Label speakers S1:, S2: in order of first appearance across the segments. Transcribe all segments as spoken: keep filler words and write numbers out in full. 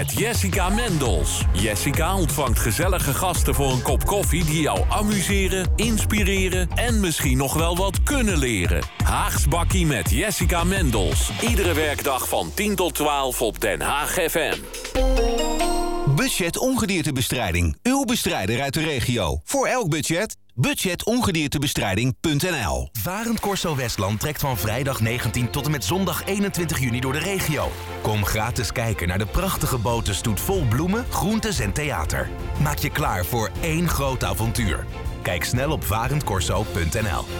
S1: Met Jessica Mendels. Jessica ontvangt gezellige gasten voor een kop koffie die jou amuseren, inspireren en misschien nog wel wat kunnen leren. Haags Bakkie met Jessica Mendels. Iedere werkdag van tien tot twaalf op Den Haag F M.
S2: Budget ongediertebestrijding. Uw bestrijder uit de regio. Voor elk budget. budget ongediertebestrijding punt n l.
S3: Varend Corso Westland trekt van vrijdag negentien tot en met zondag eenentwintig juni door de regio. Kom gratis kijken naar de prachtige botenstoet vol bloemen, groentes en theater. Maak je klaar voor één groot avontuur. Kijk snel op varend corso punt n l.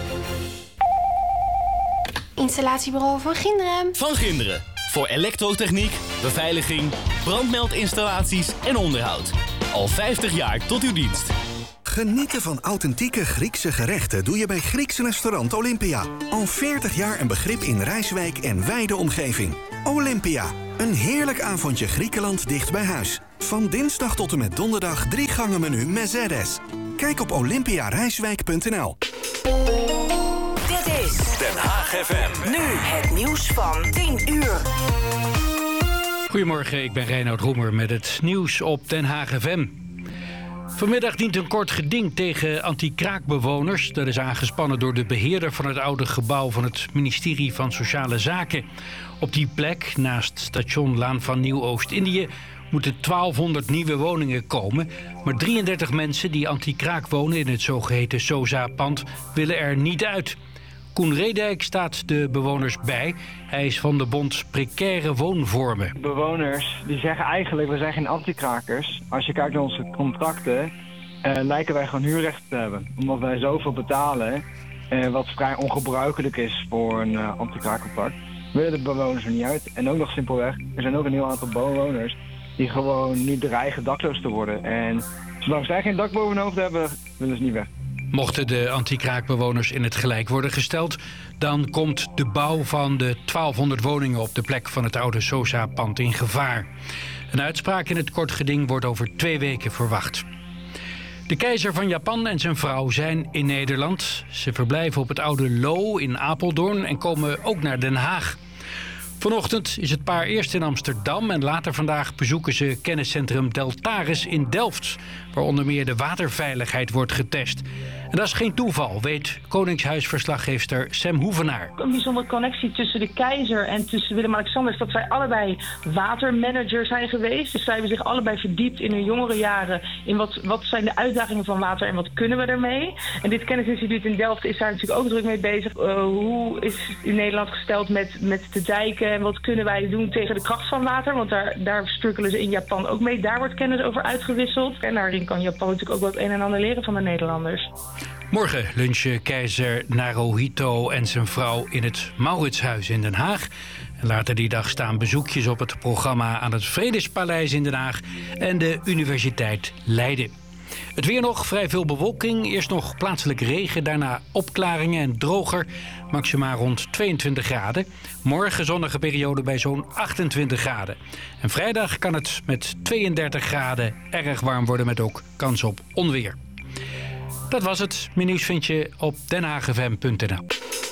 S4: Installatiebureau Van Ginderen.
S5: Van Ginderen. Voor elektrotechniek, beveiliging, brandmeldinstallaties en onderhoud. Al vijftig jaar tot uw dienst.
S6: Genieten van authentieke Griekse gerechten doe je bij Grieks restaurant Olympia. Al veertig jaar een begrip in Rijswijk en wijde omgeving. Olympia, een heerlijk avondje Griekenland dicht bij huis. Van dinsdag tot en met donderdag drie gangen menu Mezeres. Kijk op olympia rijswijk punt n l.
S7: Dit is
S1: Den Haag F M.
S7: nu het nieuws van tien uur.
S8: Goedemorgen, ik ben Reinoud Roemer met het nieuws op Den Haag F M. Vanmiddag dient een kort geding tegen anti-kraakbewoners. Dat is aangespannen door de beheerder van het oude gebouw van het ministerie van Sociale Zaken. Op die plek, naast station Laan van Nieuw-Oost-Indië, moeten twaalfhonderd nieuwe woningen komen. Maar drieëndertig mensen die anti-kraak wonen in het zogeheten SOZA-pand willen er niet uit. Koen Redijk staat de bewoners bij. Hij is van de bond Precaire Woonvormen.
S9: Bewoners die zeggen eigenlijk, we zijn geen anti-krakers. Als je kijkt naar onze contracten, uh, lijken wij gewoon huurrecht te hebben. Omdat wij zoveel betalen, uh, wat vrij ongebruikelijk is voor een uh, anti-kraakcontract, willen de bewoners er niet uit. En ook nog simpelweg, er zijn ook een heel aantal bewoners die gewoon nu dreigen dakloos te worden. En zolang zij geen dak boven hun hoofd hebben, willen ze niet weg.
S8: Mochten de anti-kraakbewoners in het gelijk worden gesteld, dan komt de bouw van de twaalfhonderd woningen op de plek van het oude SOZA-pand in gevaar. Een uitspraak in het kort geding wordt over twee weken verwacht. De keizer van Japan en zijn vrouw zijn in Nederland. Ze verblijven op het oude Lo in Apeldoorn en komen ook naar Den Haag. Vanochtend is het paar eerst in Amsterdam en later vandaag bezoeken ze kenniscentrum Deltaris in Delft, waar onder meer de waterveiligheid wordt getest. En dat is geen toeval, weet Koningshuisverslaggeefster Sam Hoevenaar.
S10: Een bijzondere connectie tussen de keizer en tussen Willem-Alexander is dat zij allebei watermanager zijn geweest. Dus zij hebben zich allebei verdiept in hun jongere jaren in wat, wat zijn de uitdagingen van water en wat kunnen we ermee. En dit kennisinstituut in Delft is daar natuurlijk ook druk mee bezig. Uh, hoe is in Nederland gesteld met, met de dijken en wat kunnen wij doen tegen de kracht van water? Want daar, daar strukkelen ze in Japan ook mee. Daar wordt kennis over uitgewisseld. En daarin kan Japan natuurlijk ook wel het een en ander leren van de Nederlanders.
S8: Morgen lunchen keizer Naruhito en zijn vrouw in het Mauritshuis in Den Haag. En later die dag staan bezoekjes op het programma aan het Vredespaleis in Den Haag en de Universiteit Leiden. Het weer nog, vrij veel bewolking. Eerst nog plaatselijk regen, daarna opklaringen en droger. Maximaal rond tweeëntwintig graden. Morgen zonnige periode bij zo'n achtentwintig graden. En vrijdag kan het met tweeëndertig graden erg warm worden met ook kans op onweer. Dat was het. Mijn nieuws vind je op den haag f m punt n l.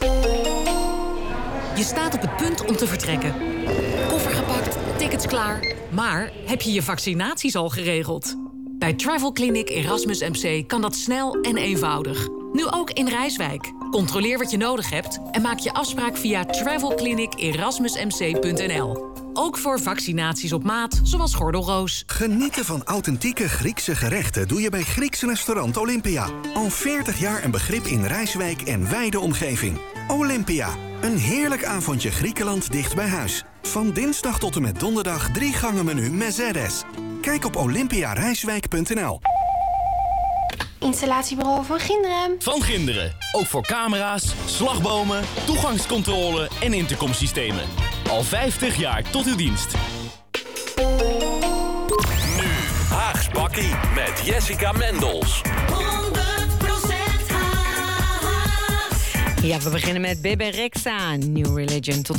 S11: Je staat op het punt om te vertrekken. Koffer gepakt, tickets klaar. Maar heb je je vaccinaties al geregeld? Bij Travel Clinic Erasmus M C kan dat snel en eenvoudig. Nu ook in Rijswijk. Controleer wat je nodig hebt en maak je afspraak via travel clinic erasmus m c punt n l. Ook voor vaccinaties op maat, zoals gordelroos.
S6: Genieten van authentieke Griekse gerechten doe je bij Grieks restaurant Olympia. Al veertig jaar een begrip in Rijswijk en wijde omgeving. Olympia, een heerlijk avondje Griekenland dicht bij huis. Van dinsdag tot en met donderdag drie gangen menu Mezeres. Kijk op olympia rijswijk punt n l.
S4: Installatiebureau Van Ginderen.
S5: Van Ginderen. Ook voor camera's, slagbomen, toegangscontrole en intercomsystemen. Al vijftig jaar tot uw dienst.
S1: Nu Haags Bakkie met Jessica Mendels.
S7: honderd procent Haag.
S12: Ja, we beginnen met Bebe Rexha, New Religion. Tot